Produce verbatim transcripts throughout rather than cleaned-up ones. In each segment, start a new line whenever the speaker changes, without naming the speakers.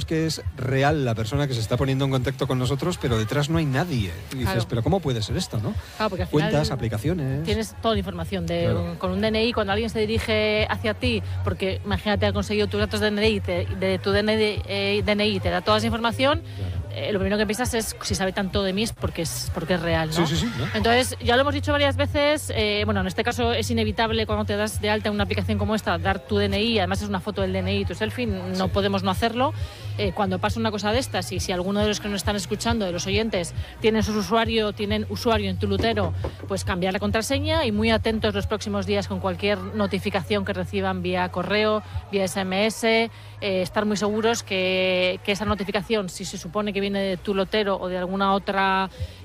que es real la persona que se está poniendo en contacto con nosotros, pero detrás no hay nadie. Y dices,
claro.
pero ¿cómo puede ser esto, no?
Claro, porque al
Cuentas,
final
aplicaciones...
Tienes toda la información. De
Claro.
un, con un D N I, cuando alguien se dirige hacia ti, porque imagínate, ha conseguido tus datos de D N I, te, de tu D N I, eh, D N I te da toda esa información,
Claro.
eh, lo primero que piensas es, si sabe tanto de mí es porque es, porque es real, ¿no?
Sí, sí, sí, ¿no?
Entonces, ya lo hemos dicho varias veces, eh, bueno, en este caso es inevitable cuando te das de alta en una aplicación como esta, dar tu D N I, además es una foto del D N I y tu selfie, no
Sí.
podemos no hacerlo. Eh, cuando pasa una cosa de estas, y si alguno de los que nos están escuchando, de los oyentes, tienen su usuario, tienen usuario en tu Lutero, pues cambiar la contraseña y muy atentos los próximos días con cualquier notificación que reciban vía correo, vía S M S, eh, estar muy seguros que, que esa notificación, si se supone que viene de tu Lotero o de alguna otra,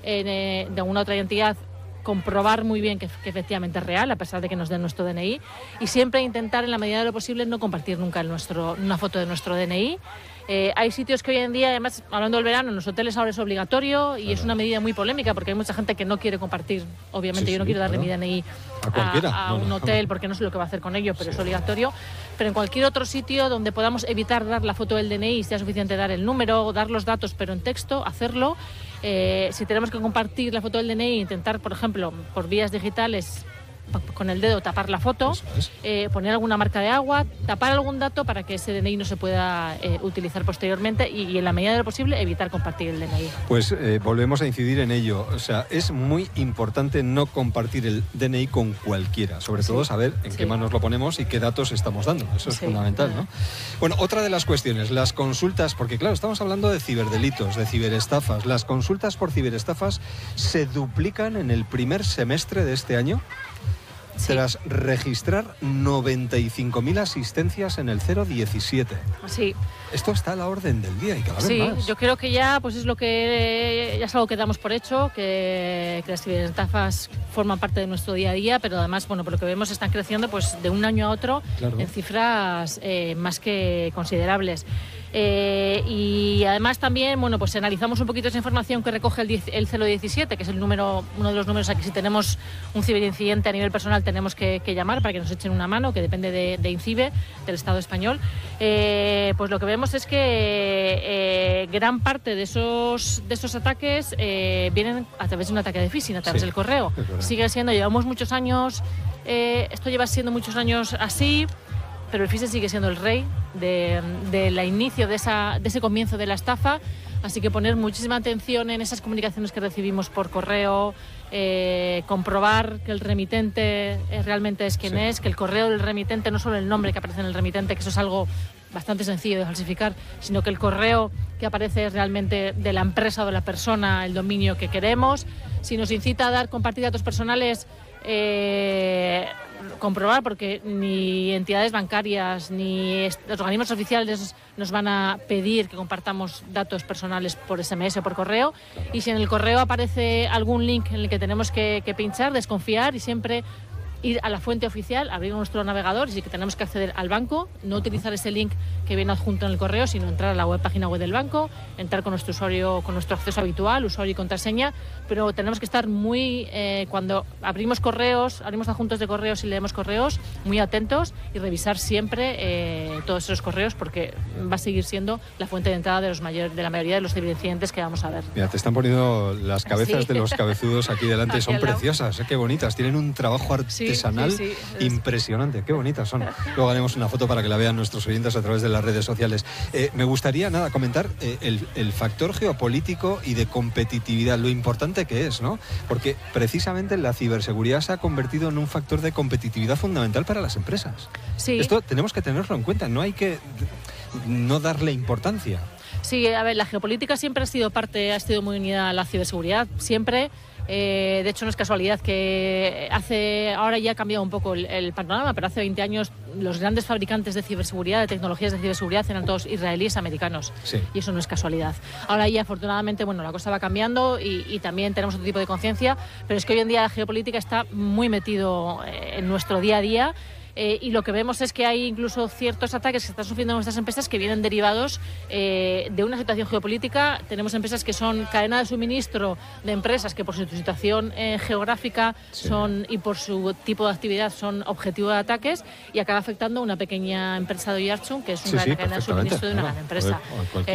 eh, de alguna otra entidad, comprobar muy bien que, que efectivamente es real, a pesar de que nos den nuestro D N I, y siempre intentar, en la medida de lo posible, no compartir nunca el nuestro, una foto de nuestro D N I. Eh, hay sitios que hoy en día, además, hablando del verano, en los hoteles ahora es obligatorio y claro. es una medida muy polémica porque hay mucha gente que no quiere compartir. Obviamente, sí, yo no sí, quiero darle claro. mi D N I
a, cualquiera.
a, a
no,
un
no,
hotel
no.
porque no sé lo que va a hacer con ello, pero sí. es obligatorio. Pero en cualquier otro sitio donde podamos evitar dar la foto del D N I, sea suficiente dar el número, dar los datos, pero en texto, hacerlo. Eh, si tenemos que compartir la foto del D N I, intentar, por ejemplo, por vías digitales, con el dedo tapar la foto, es. eh, poner alguna marca de agua, tapar algún dato para que ese D N I no se pueda eh, utilizar posteriormente y, y en la medida de lo posible evitar compartir el D N I.
Pues eh, volvemos a incidir en ello. O sea, es muy importante no compartir el D N I con cualquiera, sobre sí. todo saber en sí. qué manos lo ponemos y qué datos estamos dando. Eso es sí. fundamental, ¿no? Bueno, otra de las cuestiones, las consultas, porque claro, estamos hablando de ciberdelitos, de ciberestafas. Las consultas por ciberestafas se duplican en el primer semestre de este año. Sí. Tras registrar noventa y cinco mil asistencias en el cero diecisiete.
Sí.
Esto está a la orden del día y cada vez
sí,
más.
Sí, yo creo que ya pues es lo que ya es algo que damos por hecho, que, que las ciberestafas forman parte de nuestro día a día, pero además, bueno, por lo que vemos están creciendo pues de un año a otro claro. en cifras eh, más que considerables. Eh, y además también, bueno, pues analizamos un poquito esa información que recoge el, el cero diecisiete, que es el número, uno de los números a que si tenemos un ciberincidente a nivel personal tenemos que, que llamar para que nos echen una mano, que depende de, de INCIBE, del Estado español. Eh, pues lo que vemos es que eh, gran parte de esos, de esos ataques eh, vienen a través de un ataque de phishing, a través sí, del correo. Sigue siendo, llevamos muchos años, eh, esto lleva siendo muchos años así, pero el phishing sigue siendo el rey de, de la inicio de, esa, de ese comienzo de la estafa, así que poner muchísima atención en esas comunicaciones que recibimos por correo, eh, comprobar que el remitente realmente es quien sí. es, que el correo del remitente, no solo el nombre que aparece en el remitente, que eso es algo bastante sencillo de falsificar, sino que el correo que aparece es realmente de la empresa o de la persona, el dominio que queremos. Si nos incita a dar, compartir datos personales, eh, comprobar, porque ni entidades bancarias ni organismos oficiales nos van a pedir que compartamos datos personales por S M S o por correo, y si en el correo aparece algún link en el que tenemos que, que pinchar, desconfiar y siempre ir a la fuente oficial, abrir nuestro navegador, y si que tenemos que acceder al banco, no utilizar ese link que viene adjunto en el correo, sino entrar a la web, página web del banco, entrar con nuestro usuario, con nuestro acceso habitual, usuario y contraseña, pero tenemos que estar muy, eh, cuando abrimos correos, abrimos adjuntos de correos y leemos correos, muy atentos y revisar siempre eh, todos esos correos, porque va a seguir siendo la fuente de entrada de, los mayor, de la mayoría de los ciberincidentes que vamos a ver.
Mira, te están poniendo las cabezas sí. de los cabezudos aquí delante, aquí son preciosas, ¿eh? Qué bonitas, tienen un trabajo artesanal sí, sí, sí. impresionante, qué bonitas son. Luego haremos una foto para que la vean nuestros oyentes a través de las redes sociales. Eh, me gustaría, nada, comentar eh, el, el factor geopolítico y de competitividad, lo importante que es, ¿no? Porque precisamente la ciberseguridad se ha convertido en un factor de competitividad fundamental para las empresas.
Sí.
Esto tenemos que tenerlo en cuenta, no hay que no darle importancia.
Sí, a ver, la geopolítica siempre ha sido parte, ha sido muy unida a la ciberseguridad, siempre. Eh, de hecho, no es casualidad que hace, ahora ya ha cambiado un poco el, el panorama, pero hace veinte años los grandes fabricantes de ciberseguridad, de tecnologías de ciberseguridad, eran todos israelíes americanos. Sí. Y eso no es casualidad. Ahora ya, afortunadamente, bueno, la cosa va cambiando y, y también tenemos otro tipo de conciencia, pero es que hoy en día la geopolítica está muy metido en nuestro día a día. Eh, y lo que vemos es que hay incluso ciertos ataques que están sufriendo nuestras empresas que vienen derivados eh, de una situación geopolítica. Tenemos empresas que son cadena de suministro de empresas que por su situación eh, geográfica sí. son y por su tipo de actividad son objetivo de ataques, y acaba afectando a una pequeña empresa de Oiartzun, que es una
sí, sí,
cadena de suministro de una gran empresa.